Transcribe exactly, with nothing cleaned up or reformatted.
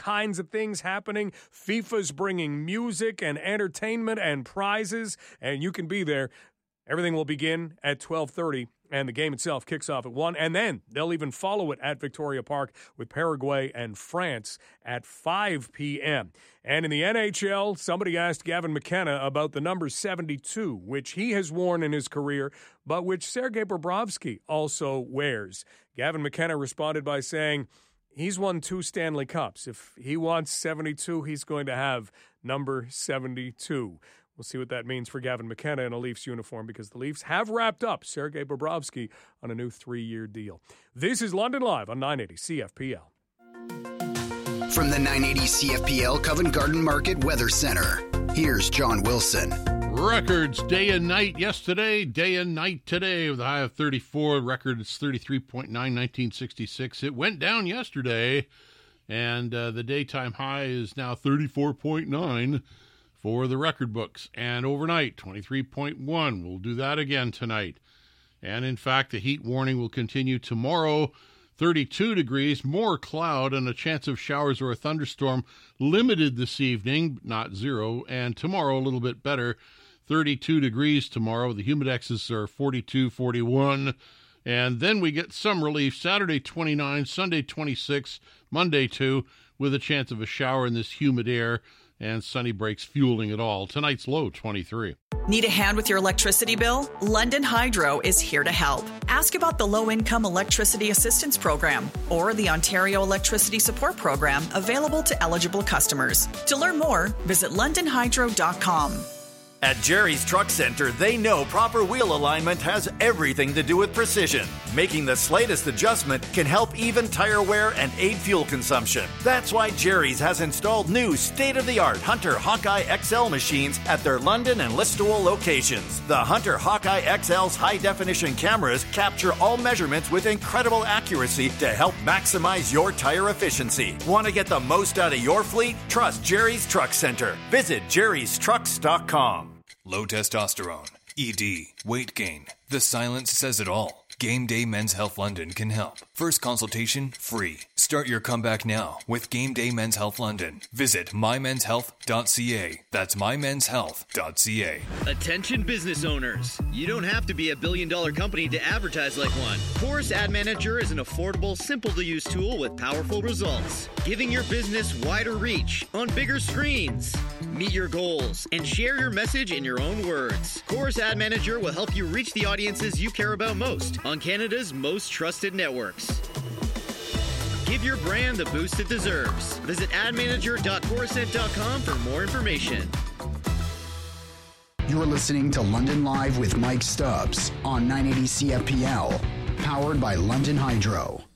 kinds of things happening. FIFA's bringing music and entertainment and prizes, and you can be there. Everything will begin at twelve thirty, and the game itself kicks off at one, and then they'll even follow it at Victoria Park with Paraguay and France at five p.m. And in the N H L, somebody asked Gavin McKenna about the number seventy-two, which he has worn in his career, but which Sergei Bobrovsky also wears. Gavin McKenna responded by saying he's won two Stanley Cups. If he wants seventy-two, he's going to have number seventy-two. We'll see what that means for Gavin McKenna in a Leafs uniform, because the Leafs have wrapped up Sergei Bobrovsky on a new three-year deal. This is London Live on nine eighty C F P L. From the nine eighty C F P L Covent Garden Market Weather Center, here's John Wilson. Records day and night yesterday, day and night today with a high of thirty-four. Record is thirty-three point nine, nineteen sixty-six. It went down yesterday, and uh, the daytime high is now thirty-four point nine. For the record books. And overnight, twenty-three point one. We'll do that again tonight. And in fact, the heat warning will continue tomorrow. thirty-two degrees, more cloud, and a chance of showers or a thunderstorm. Limited this evening, not zero. And tomorrow, a little bit better. thirty-two degrees tomorrow. The humidexes are forty-two, forty-one. And then we get some relief. Saturday, twenty-nine. Sunday, twenty-six. Monday, two. With a chance of a shower in this humid air. And sunny breaks fueling it all. Tonight's low, twenty-three. Need a hand with your electricity bill? London Hydro is here to help. Ask about the Low-Income Electricity Assistance Program or the Ontario Electricity Support Program available to eligible customers. To learn more, visit london hydro dot com. At Jerry's Truck Center, they know proper wheel alignment has everything to do with precision. Making the slightest adjustment can help even tire wear and aid fuel consumption. That's why Jerry's has installed new state-of-the-art Hunter Hawkeye X L machines at their London and Listowel locations. The Hunter Hawkeye X L's high-definition cameras capture all measurements with incredible accuracy to help maximize your tire efficiency. Want to get the most out of your fleet? Trust Jerry's Truck Center. Visit jerrys trucks dot com. Low testosterone, E D, weight gain. The silence says it all. Game Day Men's Health London can help. First consultation free. Start your comeback now with Game Day Men's Health London. Visit my mens health dot c a. That's my mens health dot c a. Attention business owners. You don't have to be a billion dollar company to advertise like one. Chorus Ad Manager is an affordable, simple to use tool with powerful results, giving your business wider reach on bigger screens. Meet your goals and share your message in your own words. Chorus Ad Manager will help you reach the audiences you care about most on Canada's most trusted networks. Give your brand the boost it deserves. Visit ad manager dot coruscant dot com for more information. You're listening to London Live with Mike Stubbs on nine eighty C F P L, powered by London Hydro.